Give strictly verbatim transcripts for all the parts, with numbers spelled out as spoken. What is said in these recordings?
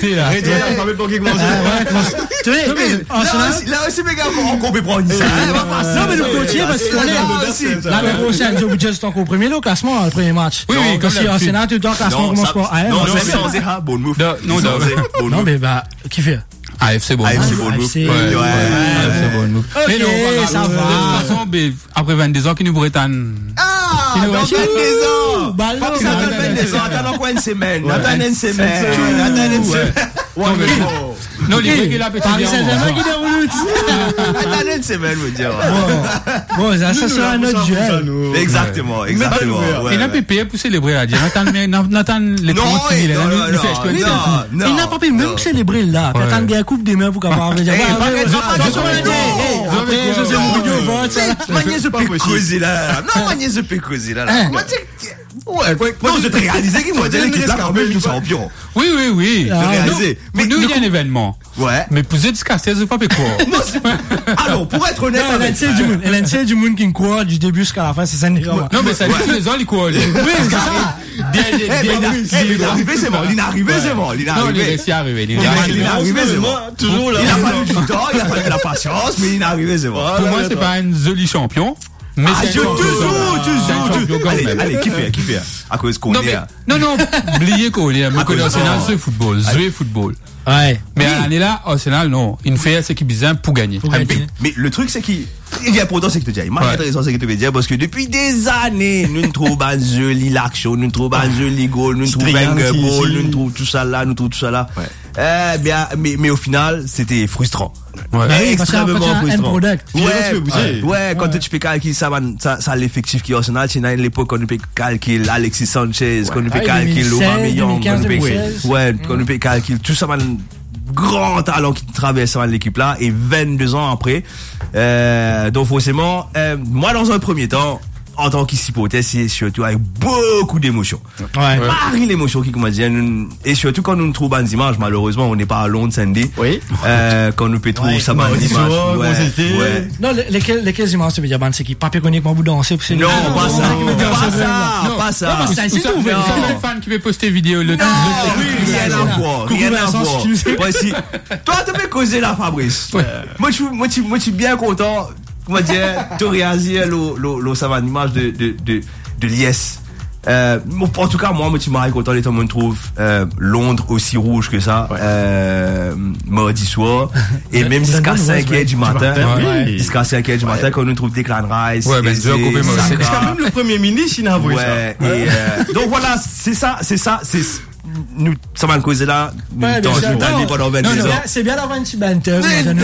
arrêtez là. Arrêtez là, ça veut pas qu'il commence. Tu sais, là aussi, mes gars, on peut prendre ça. Non, mais le côté, parce qu'on est, l'année prochaine, je vous dis, c'est encore premier, le classement, le premier match. Oui, oui, quand si Arsenal, tout le temps, le classement commence par A F. Non, c'est censé, hein, bon move. Non, non, non, mais bah, qui fait? A F C bon. A F C bon move. Ouais, ouais. A F C bon move. Mais non, ça va. De toute façon, après vingt-deux ans, qui nous pourrait t'en... Ah, dans vingt-deux ans. Ballon. Pas que ça donne vingt-deux ans. Attends quoi une semaine. Attends une semaine. Attends une semaine. Non, les gars qui l'a pété. Paris Saint-Germain qui déroule. Attends une semaine, me dire. Bon, ça, ça sera notre duel. Exactement, exactement. Il n'a pas payé pour célébrer la dire. Nathan, les trente mille, il n'a pas payé même pour célébrer là. Nathan, il y a coupe des mains pour qu'on va dire. José Mourinho vote. Manier ce pécosé là. Non, manier ce pécosé là. Ouais, moi je te réalisais qu'il m'a dit l'équipe là quand même une champion. Oui, oui, oui. Réalisé. Mais nous, il y a un événement. Ouais. Mais pour être casté, c'est pas quoi. Non, c'est pas. Alors, pour être honnête, elle a du monde. Elle a du monde qui croit du début jusqu'à la fin, c'est ça. Non, mais ça dit tous les ans, il croit. Oui, c'est ça. Il est arrivé, c'est bon. Il est arrivé, c'est bon. Il est arrivé. Non, il est arrivé. Il est arrivé, c'est bon. Toujours là. Il a fallu du temps, il a fallu de la patience, mais il est arrivé, c'est bon. Pour moi, c'est pas un joli champion. Mais ah, c'est toujours, toujours, toujours. Allez, allez, qui fait, qui fait? À cause qu'on est. Non, non, oubliez qu'on est. Mais qu'on Arsenal, c'est football, jouer football. Ouais. Mais à l'année là, Arsenal, non. Il fait ce qu'il besoin pour gagner. Mais le truc, c'est qu'il il y a pourtant, c'est que tu dis, il m'a raison, c'est que tu veux dire, parce que depuis des années, nous ne trouvons pas joli l'action, nous ne trouvons pas joli goal, nous ne trouvons pas un ball, nous ne trouvons tout ça là, nous trouvons tout ça là. Euh, bien, mais, mais au final, c'était frustrant. Ouais. Ouais, extrêmement frustrant. Ouais, ouais, ouais, quand tu peux calculer ça, ça, ça l'effectif qui est Arsenal, c'est à l'époque, quand on peut calculer Alexis Sanchez, quand on peut calculer Aubameyang, ouais, quand on peut calculer tout ça, grand talent qui traverse l'équipe là, et vingt-deux ans après, euh, donc forcément, euh, moi dans un premier temps, en tant qu'hypothèse, c'est surtout avec beaucoup d'émotions. Ouais. Marie l'émotion qui commence à dire, et surtout quand nous nous trouvons des images, malheureusement, on n'est pas à Londres samedi. Oui. Euh, quand nous peut trouver ça, bah, des images. Ouais, ouais. Non, lesquelles, lesquelles images, tu veux dire, c'est qui, pas péconique, moi, vous danser, c'est non, pas ça. Pas ça. Pas ça. Non, c'est tout. C'est les fans qui veulent poster vidéo, le temps. Oui, rien à voir. Rien à voir. Voici. Toi, tu peux causer là, Fabrice. Moi, je, moi, tu, moi, tu es bien content. Comment dire, tu réagis l'eau, l'eau, ça va une image de, de, de, de liesse. Euh, en tout cas, moi, moi, tu m'arrives content, les temps, on trouve, euh, Londres aussi rouge que ça, ouais. euh, mardi soir. Et même jusqu'à cinq heures du matin. Ouais. Jusqu'à cinq heures du matin, ouais. Quand on trouve Declan Rice. Ouais, ben, c'est quand même le premier ministre, il a envoyé ouais, ça. Et, euh, donc voilà, c'est ça, c'est ça, c'est, nous, ça va le causer là, nous, ouais, dans une année pendant vingt-deux ans. C'est bien d'avoir un petit banter.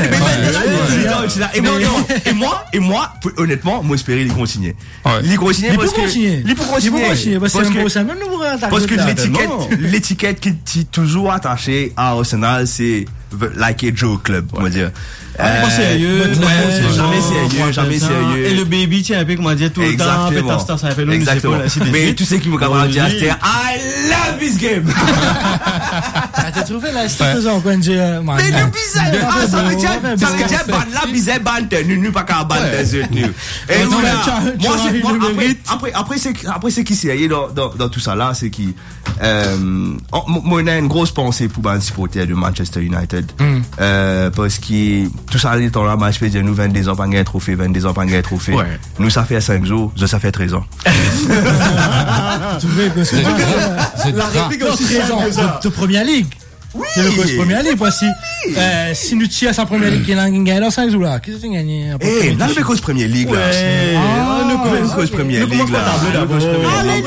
Et non, non. Et moi, et moi, honnêtement, moi, espérer les continuer. Les continuer parce que, les pour continuer. Parce que, parce que l'étiquette, l'étiquette qui est toujours attachée à Arsenal, c'est like a Joe Club, on va dire. Euh, pas sérieux, ouais, jamais sérieux, jamais sérieux. Et le baby, tiens, un peu, comment dire, tout le temps, pétastar, ça fait l'homme, exactement. Mais tu sais qui me camarade dit, c'était, I love this game! T'as trouvé la situation, quoi, j'ai, mais nous, bizarre, ah, ça veut dire, ça veut dire, ban la bizarre, ban, nous, nous, pas qu'à ban des autres, nous. Et voilà, moi, c'est, moi, après, après, après, c'est, après, c'est qui sérieux dans, dans, dans tout ça là, c'est qui, euh, moi, on a une grosse pensée pour un supporter de Manchester United, euh, parce qu'il, tout ça, les temps là, moi, je peux dire, nous, vingt-deux ans, pas gagner trophée, vingt-deux ans, pas gagner trophée. Ouais. Nous, ça fait cinq jours, ça fait treize ans. Tu veux que c'est la réplique aussi treize ans de première ligue. Oui. C'est le coach première ligue, voici. Oui. Euh, si nous tire sa première ligue, il a gagné dans cinq jours là. Qu'est-ce que tu as gagné? Eh, là, le coach première ligue, là. Ouais. Ah, le coach première ligue, là. Ah,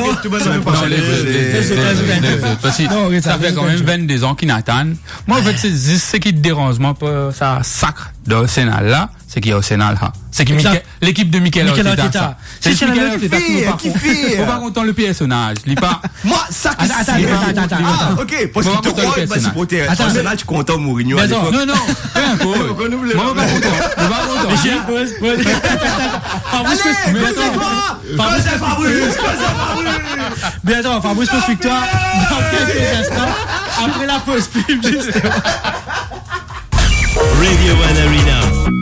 d'accord. Ça fait quand même vingt-deux ans qu'ils n'attendent. Moi, en fait, c'est ce qui dérange, moi, ça sacre de Sénal là. C'est qui est au Sénal, là. C'est qui l'équipe de Mikel Arteta. C'est qui Mikel Arteta qui fait. Faut pas content le personnage. Lis pas. Moi, ça qui attends, attends, attends, attends. OK, parce que toi, tu vas supporter. Attends, là, tu content Mourinho à l'époque. Non, non. Fais un peu. Moi, pas content. Moi, pas content. J'ai pause, pause. Fabrice, mais attends. Fabrice, Fabrice, Fabrice. Mais attends, Fabrice, explique-toi dans quelques instants après la pause pub, justement. Radio One Arena.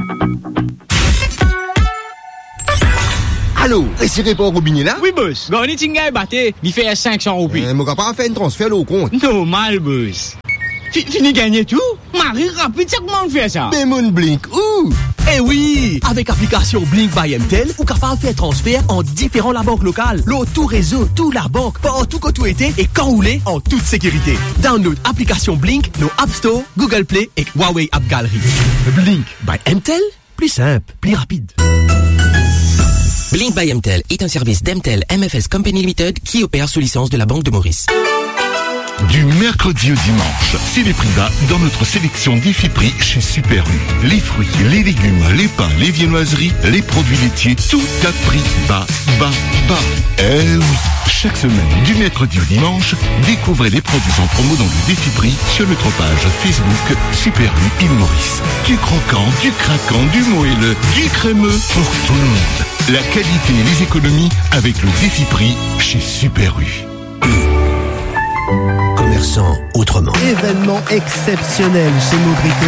Allô, récirez pas au robinet là? Oui, boss. Goni Tinga est batté, il fait cinq cents roupies. Euh, mon gars, pas fait une transfert au compte. Normal, boss. Fini gagner tout? Marie, rapide, c'est comment on fait ça? Mais mon Blink, où? Eh oui! Avec application Blink by M T L, ou capable de faire transfert en différents la banque locale. L'eau, tout réseau, tout la banque, partout que tout été et quand roulé en toute sécurité. Download application Blink, nos App Store, Google Play et Huawei App Gallery. Blink by M T L, plus simple, plus rapide. Blink by M T L est un service d'M T L M F S Company Limited qui opère sous licence de la Banque de Maurice. Du mercredi au dimanche, c'est les prix bas dans notre sélection d'Ifiprix chez Super U. Les fruits, les légumes, les pains, les viennoiseries, les produits laitiers, tout à prix bas, bas, bas. Eh oui, chaque semaine, du mercredi au dimanche, découvrez les produits en promo dans le Défi-Prix sur notre page Facebook Super U Île Maurice. Du croquant, du craquant, du moelleux, du crémeux pour tout le monde. La qualité et les économies avec le Défi-Prix chez Super U. Commerçant autrement. Événement exceptionnel chez Maugrico.